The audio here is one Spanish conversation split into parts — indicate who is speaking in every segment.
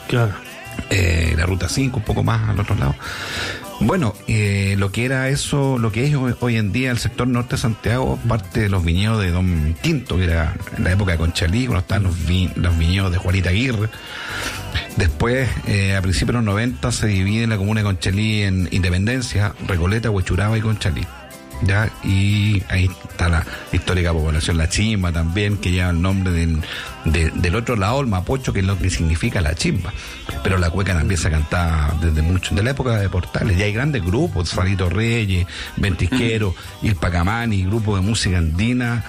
Speaker 1: Claro.
Speaker 2: La ruta 5, un poco más al otro lado. Bueno, lo que era eso, lo que es hoy en día el sector norte de Santiago, parte de los viñedos de Don Tinto, que era en la época de Conchalí, cuando estaban los viñedos de Juanita Aguirre. Después, a principios de los 90, se divide la comuna de Conchalí en Independencia, Recoleta, Huechuraba y Conchalí. Ya, y ahí está la histórica población La Chimba también, que lleva el nombre del otro lado, el Mapocho, que es lo que significa la chimba. Pero la cueca también se cantaba desde la época de Portales. Ya hay grandes grupos, Salito Reyes, Ventisquero, Ilpacamani, grupo de música andina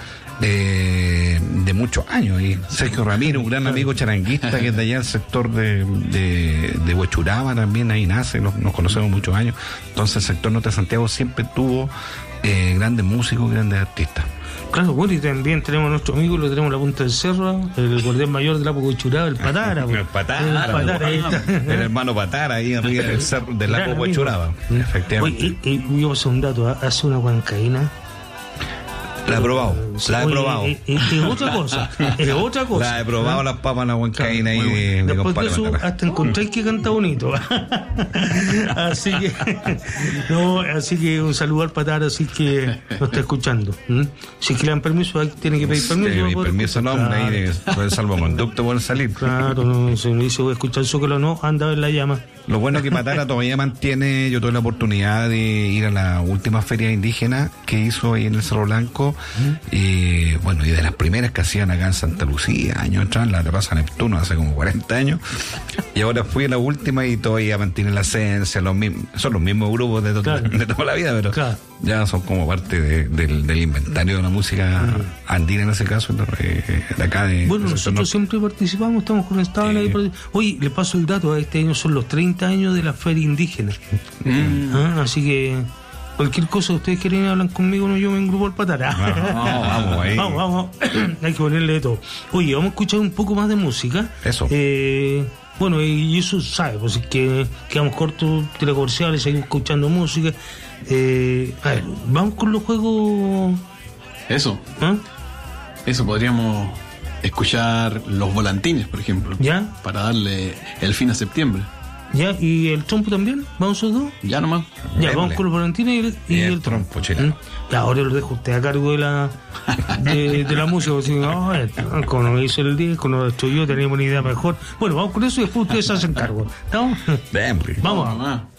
Speaker 2: de muchos años. Y Sergio Ramírez, un gran amigo charanguista que es de allá del sector de Huechuraba también, ahí nace, nos conocemos muchos años. Entonces el sector norte de Santiago siempre tuvo grandes músicos, grandes artistas.
Speaker 1: Claro, bueno, y también tenemos a nuestro amigo, lo tenemos en la punta del cerro, el guardián mayor de la Huechuraba, el Patara.
Speaker 2: El Patara, el hermano Patara, ahí arriba del cerro del lago Huechuraba. Efectivamente.
Speaker 1: Oye, yo pasé un dato, hace una huancaína.
Speaker 2: La he probado, la he probado.
Speaker 1: Es otra cosa, es otra cosa.
Speaker 2: La he probado, las papas en la huancaína y de
Speaker 1: después de eso, hasta encontréis que canta bonito. así que un saludo al Patara, así que nos está escuchando. Si es que le dan permiso, tiene que pedir permiso.
Speaker 2: Sí, permiso no, ahí por el salvoconducto pueden salir.
Speaker 1: Claro, no, si me dice voy a escuchar Zócalo, no, anda a ver la llama.
Speaker 2: Lo bueno es que Patara todavía mantiene, yo tuve la oportunidad de ir a la última feria indígena que hizo ahí en el Cerro Blanco, y bueno, y de las primeras que hacían acá en Santa Lucía, años atrás, en la Terraza Neptuno, hace como 40 años, y ahora fui a la última y todavía mantiene la esencia, son los mismos grupos de toda la vida, pero ya son como parte del inventario de la música andina en ese caso, de acá de...
Speaker 1: Bueno, nosotros siempre participamos, estamos conectados ahí. Oye, le paso el dato, este año son los 30 años de la feria indígena. Así que cualquier cosa ustedes quieren hablan conmigo, no, yo me engrupo al Patara.
Speaker 2: Vamos ahí.
Speaker 1: Vamos. Hay que ponerle de todo. Oye, vamos a escuchar un poco más de música.
Speaker 2: Eso.
Speaker 1: Bueno, y eso sabe, pues es que quedamos cortos telecomerciales, seguimos escuchando música. A ver, vamos con los juegos.
Speaker 3: Eso. Eso, podríamos escuchar Los Volantines, por ejemplo.
Speaker 1: ¿Ya?
Speaker 3: Para darle el fin a septiembre.
Speaker 1: ¿Ya? ¿Y el trompo también? ¿Vamos esos dos?
Speaker 3: Ya nomás.
Speaker 1: Ya, vamos con los volantines y el trompo. Ya, ahora lo dejo usted a cargo de la música. Así, cuando me hizo el disco, cuando lo estudió, teníamos una idea mejor. Bueno, vamos con eso y después ustedes se hacen cargo. ¿Estamos?
Speaker 2: Bien,
Speaker 1: vamos.